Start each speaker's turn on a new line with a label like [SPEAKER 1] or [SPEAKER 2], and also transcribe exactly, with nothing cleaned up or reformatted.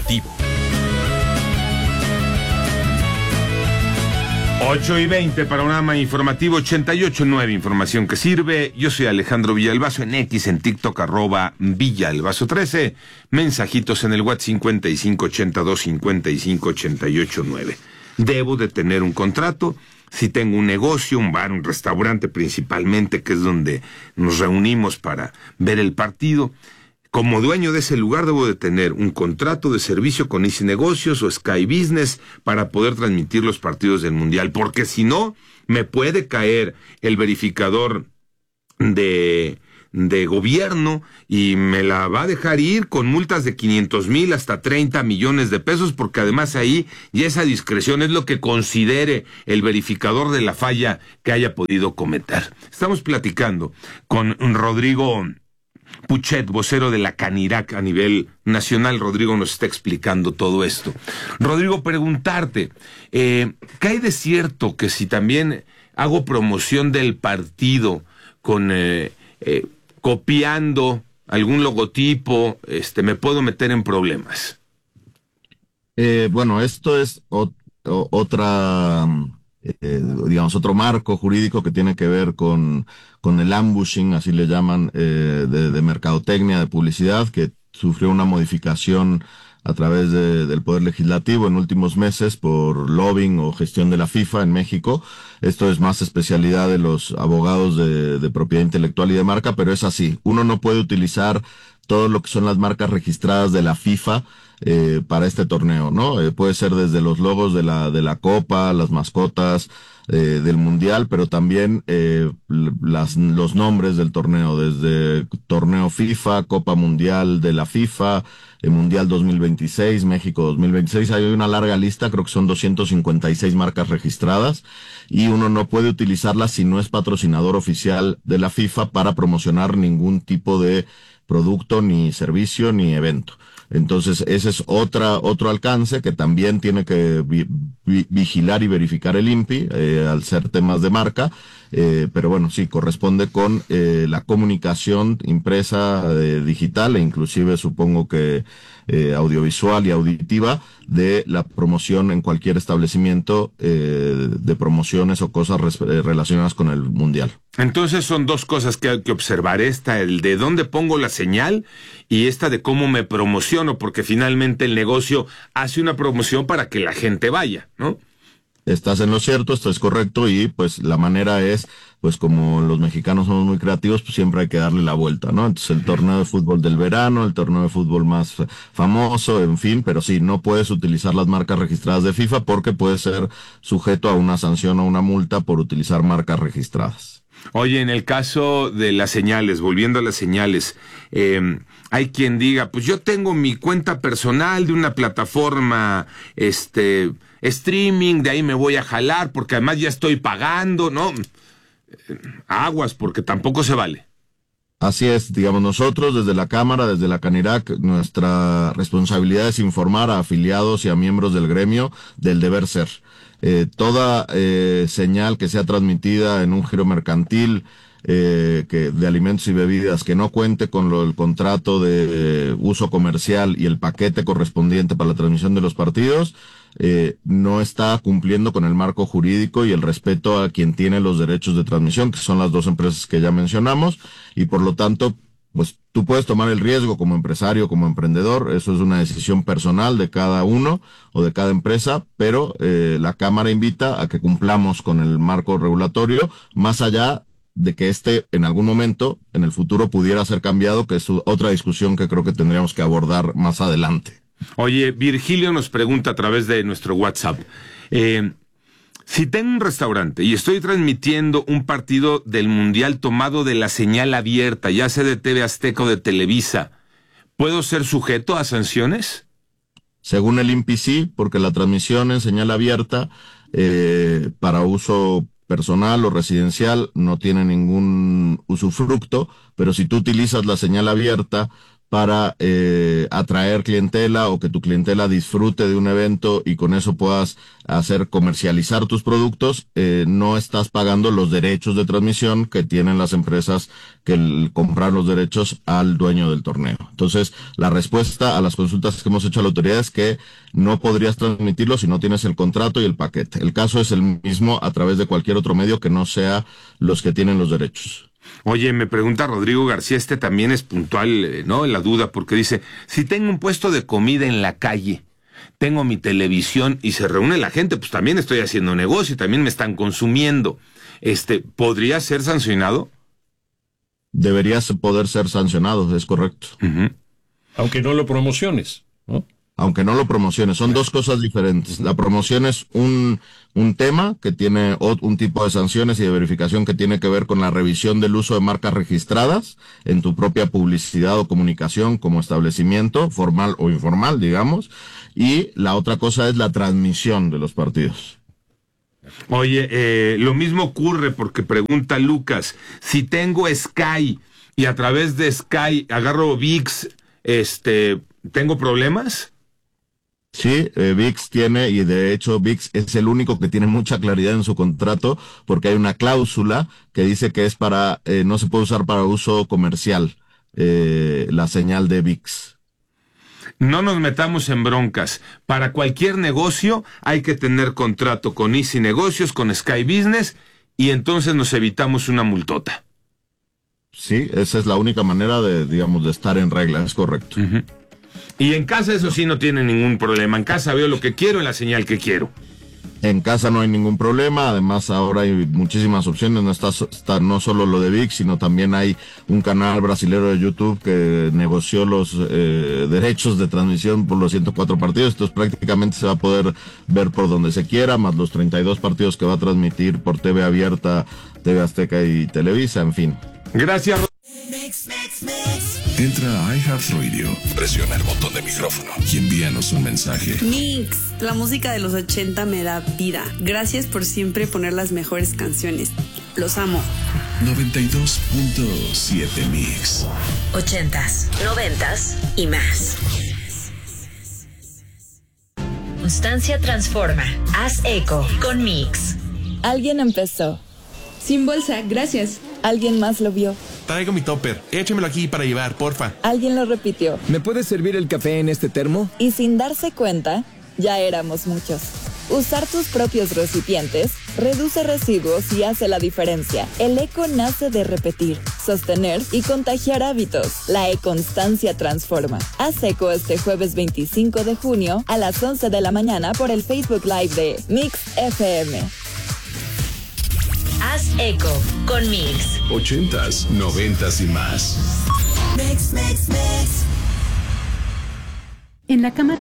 [SPEAKER 1] informativo.
[SPEAKER 2] ocho y veinte, panorama informativo ochenta y ocho punto nueve, información que sirve. Yo soy Alejandro Villalbazo, en X, en TikTok, arroba Villalbazo trece. Mensajitos en el WhatsApp cincuenta y cinco ochenta y dos cincuenta y cinco ochenta y ocho nueve. Debo de tener un contrato. Si tengo un negocio, un bar, un restaurante principalmente, que es donde nos reunimos para ver el partido, como dueño de ese lugar debo de tener un contrato de servicio con Easy Negocios o Sky Business para poder transmitir los partidos del Mundial, porque si no, me puede caer el verificador de, de gobierno y me la va a dejar ir con multas de quinientos mil hasta treinta millones de pesos, porque además ahí ya esa discreción es lo que considere el verificador de la falla que haya podido cometer. Estamos platicando con Rodrigo Puchet, vocero de la Canirac a nivel nacional. Rodrigo nos está explicando todo esto. Rodrigo, preguntarte, eh, ¿qué hay de cierto que si también hago promoción del partido con eh, eh, copiando algún logotipo, este, me puedo meter en problemas?
[SPEAKER 3] Eh, bueno, esto es ot- o- otra, eh, digamos, otro marco jurídico que tiene que ver con, con el ambushing, así le llaman, eh, de, de mercadotecnia, de publicidad, que sufrió una modificación a través de, del Poder Legislativo en últimos meses por lobbying o gestión de la FIFA en México. Esto es más especialidad de los abogados de, de propiedad intelectual y de marca, pero es así. Uno no puede utilizar todo lo que son las marcas registradas de la FIFA eh, para este torneo, ¿no? Eh, puede ser desde los logos de la de la Copa, las mascotas eh, del Mundial, pero también eh, las, los nombres del torneo, desde torneo FIFA, Copa Mundial de la FIFA, el Mundial dos mil veintiséis, México dos mil veintiséis, hay una larga lista, creo que son doscientas cincuenta y seis marcas registradas, y uno no puede utilizarlas si no es patrocinador oficial de la FIFA para promocionar ningún tipo de producto, ni servicio, ni evento. Entonces, ese es otra, otro alcance que también tiene que vi, vi, vigilar y verificar el I N P I, eh, al ser temas de marca, eh, pero bueno, sí, corresponde con eh, la comunicación impresa, eh, digital, e inclusive supongo que eh, audiovisual y auditiva, de la promoción en cualquier establecimiento eh, de promociones o cosas res, eh, relacionadas con el Mundial.
[SPEAKER 2] Entonces son dos cosas que hay que observar, esta, el de dónde pongo la señal, y esta de cómo me promociono, porque finalmente el negocio hace una promoción para que la gente vaya, ¿no?
[SPEAKER 3] Estás en lo cierto, esto es correcto, y pues la manera es, pues como los mexicanos somos muy creativos, pues siempre hay que darle la vuelta, ¿no? Entonces el torneo de fútbol del verano, el torneo de fútbol más famoso, en fin, pero sí, no puedes utilizar las marcas registradas de FIFA porque puede ser sujeto a una sanción o una multa por utilizar marcas registradas.
[SPEAKER 2] Oye, en el caso de las señales, volviendo a las señales, eh, hay quien diga, pues yo tengo mi cuenta personal de una plataforma, este, streaming, de ahí me voy a jalar, porque además ya estoy pagando, ¿no? Aguas, porque tampoco se vale.
[SPEAKER 3] Así es, digamos, nosotros desde la Cámara, desde la Canirac, nuestra responsabilidad es informar a afiliados y a miembros del gremio del deber ser. Eh, toda eh, señal que sea transmitida en un giro mercantil eh, que de alimentos y bebidas que no cuente con lo, el contrato de eh, uso comercial y el paquete correspondiente para la transmisión de los partidos, eh, no está cumpliendo con el marco jurídico y el respeto a quien tiene los derechos de transmisión, que son las dos empresas que ya mencionamos, y por lo tanto, pues tú puedes tomar el riesgo como empresario, como emprendedor, eso es una decisión personal de cada uno o de cada empresa, pero eh, la Cámara invita a que cumplamos con el marco regulatorio, más allá de que este en algún momento, en el futuro, pudiera ser cambiado, que es otra discusión que creo que tendríamos que abordar más adelante.
[SPEAKER 2] Oye, Virgilio nos pregunta a través de nuestro WhatsApp, eh, si tengo un restaurante y estoy transmitiendo un partido del Mundial tomado de la señal abierta, ya sea de T V Azteca o de Televisa, ¿puedo ser sujeto a sanciones?
[SPEAKER 3] Según el I N P I sí, porque la transmisión en señal abierta eh, para uso personal o residencial no tiene ningún usufructo, pero si tú utilizas la señal abierta para eh, atraer clientela o que tu clientela disfrute de un evento y con eso puedas hacer comercializar tus productos, eh, no estás pagando los derechos de transmisión que tienen las empresas que el, comprar los derechos al dueño del torneo. Entonces, la respuesta a las consultas que hemos hecho a la autoridad es que no podrías transmitirlo si no tienes el contrato y el paquete. El caso es el mismo a través de cualquier otro medio que no sea los que tienen los derechos.
[SPEAKER 2] Oye, me pregunta Rodrigo García, este también es puntual, ¿no? En la duda, porque dice, si tengo un puesto de comida en la calle, tengo mi televisión y se reúne la gente, pues también estoy haciendo negocio y también me están consumiendo. Este, ¿podría ser sancionado?
[SPEAKER 3] Deberías poder ser sancionado, es correcto.
[SPEAKER 2] Uh-huh.
[SPEAKER 1] Aunque no lo promociones, ¿no?
[SPEAKER 3] Aunque no lo promociones, son dos cosas diferentes. La promoción es un, un tema que tiene un tipo de sanciones y de verificación que tiene que ver con la revisión del uso de marcas registradas en tu propia publicidad o comunicación como establecimiento, formal o informal, digamos. Y la otra cosa es la transmisión de los partidos.
[SPEAKER 2] Oye, eh, lo mismo ocurre porque pregunta Lucas, si tengo Sky y a través de Sky agarro ViX, este, ¿tengo problemas?
[SPEAKER 3] Sí, eh, ViX tiene, y de hecho ViX es el único que tiene mucha claridad en su contrato, porque hay una cláusula que dice que es para, eh, no se puede usar para uso comercial, eh, la señal de ViX.
[SPEAKER 2] No nos metamos en broncas. Para cualquier negocio hay que tener contrato con Easy Negocios, con Sky Business, y entonces nos evitamos una multota.
[SPEAKER 3] Sí, esa es la única manera de, digamos, de estar en regla, es correcto.
[SPEAKER 2] Uh-huh. Y en casa eso sí no tiene ningún problema. En casa veo lo que quiero en la señal que quiero.
[SPEAKER 3] En casa no hay ningún problema, además ahora hay muchísimas opciones, no está, está no solo lo de ViX, sino también hay un canal brasilero de YouTube que negoció los eh, derechos de transmisión por los ciento cuatro partidos, entonces prácticamente se va a poder ver por donde se quiera, más los treinta y dos partidos que va a transmitir por T V abierta, T V Azteca y Televisa, en fin.
[SPEAKER 2] Gracias.
[SPEAKER 4] Mix, mix, mix. Entra a iHeartRadio, presiona el botón de micrófono y envíanos un mensaje.
[SPEAKER 5] Mix, la música de los ochenta me da vida. Gracias por siempre poner las mejores canciones. Los amo.
[SPEAKER 4] noventa y dos punto siete Mix.
[SPEAKER 6] Ochentas, noventas y más. Constancia transforma. Haz eco con Mix.
[SPEAKER 7] Alguien empezó.
[SPEAKER 8] Sin bolsa, gracias.
[SPEAKER 7] Alguien más lo vio.
[SPEAKER 9] Traigo mi topper. Échamelo aquí para llevar, porfa.
[SPEAKER 7] Alguien lo repitió.
[SPEAKER 10] ¿Me puedes servir el café en este termo?
[SPEAKER 7] Y sin darse cuenta, ya éramos muchos. Usar tus propios recipientes reduce residuos y hace la diferencia. El eco nace de repetir, sostener y contagiar hábitos. La e-constancia transforma. Haz eco este jueves veinticinco de junio a las once de la mañana por el Facebook Live de Mix F M.
[SPEAKER 6] Haz eco con Mix.
[SPEAKER 4] Ochentas, noventas y más.
[SPEAKER 8] Mix, mix, mix. En la cama